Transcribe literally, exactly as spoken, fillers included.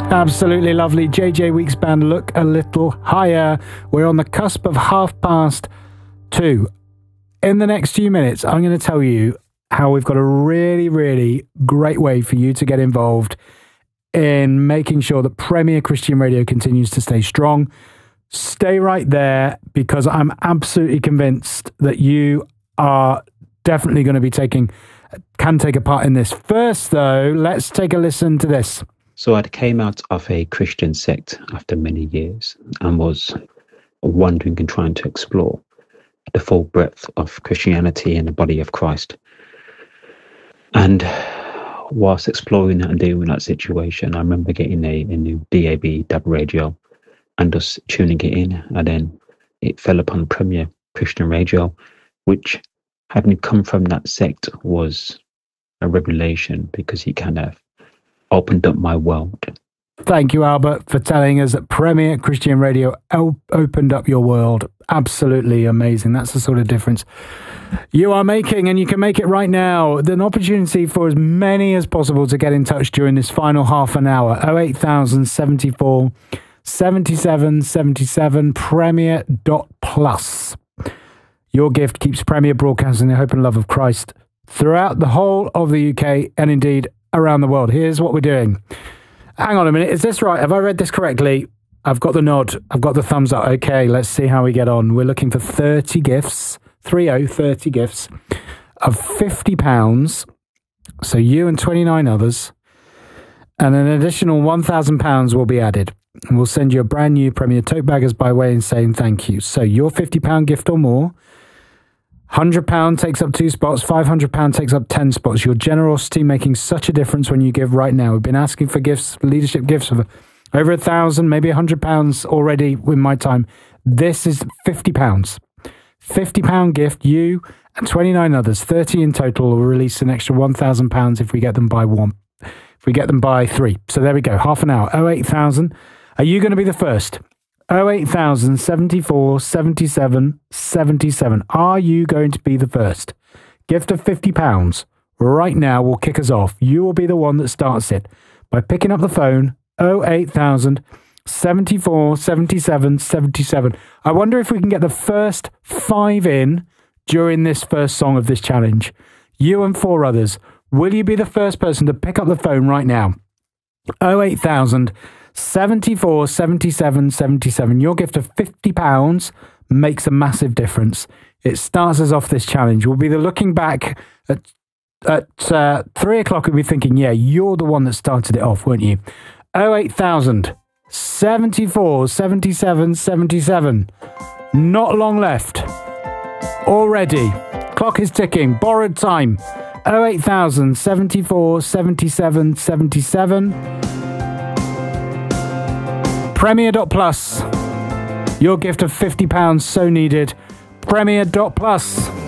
Absolutely lovely. J J Weeks Band, Look a Little Higher. We're on the cusp of half past two. In the next few minutes, I'm going to tell you how we've got a really, really great way for you to get involved in making sure that Premier Christian Radio continues to stay strong. Stay right there, because I'm absolutely convinced that you are definitely going to be taking, can take a part in this. First, though, let's take a listen to this. So I came out of a Christian sect after many years and was wondering and trying to explore the full breadth of Christianity and the body of Christ. And whilst exploring and dealing with that situation, I remember getting a, a new D A B D A B radio and just tuning it in. And then it fell upon Premier Christian Radio, which, having come from that sect, was a revelation, because he kind of opened up my world. Thank you, Albert, for telling us that Premier Christian Radio op- opened up your world. Absolutely amazing. That's the sort of difference you are making, and you can make it right now. An opportunity for as many as possible to get in touch during this final half an hour. oh eight thousand seventy-four seventy-seven seventy-seven, premier dot plus. Your gift keeps Premier broadcasting the hope and love of Christ throughout the whole of the U K and indeed around the world. Here's what we're doing. Hang on a minute. Is this right? Have I read this correctly? I've got the nod. I've got the thumbs up. Okay, let's see how we get on. We're looking for thirty gifts, three oh, thirty gifts of fifty pounds. So you and twenty-nine others. And an additional one thousand pounds will be added. And we'll send you a brand new Premier tote bag as by way in saying thank you. So your fifty pound gift or more, one hundred pounds takes up two spots, five hundred pounds takes up ten spots. Your generosity making such a difference when you give right now. We've been asking for gifts, leadership gifts of over a thousand, maybe one hundred pounds already in my time. This is fifty pounds. fifty pound gift, you and twenty-nine others, thirty in total, will release an extra one thousand pounds if we get them by one. If we get them by three. So there we go, half an hour. oh eight thousand. Are you going to be the first? oh eight thousand seventy-four seventy-seven seventy-seven. Are you going to be the first? Gift of fifty pounds right now will kick us off. You will be the one that starts it by picking up the phone. oh eight thousand seventy-four seventy-seven seventy-seven. I wonder if we can get the first five in during this first song of this challenge. You and four others. Will you be the first person to pick up the phone right now? oh eight thousand seventy-four seventy-seven seventy-seven. Your gift of fifty pounds makes a massive difference. It starts us off this challenge. We'll be the looking back at at uh, three o'clock. We'll be thinking, yeah, you're the one that started it off, weren't you? oh eight thousand seventy-four seventy-seven seventy-seven. Not long left. Already. Clock is ticking. Borrowed time. oh eight thousand seventy-four seventy-seven seventy-seven. Premier dot plus. Your gift of fifty pounds so needed. Premier dot plus.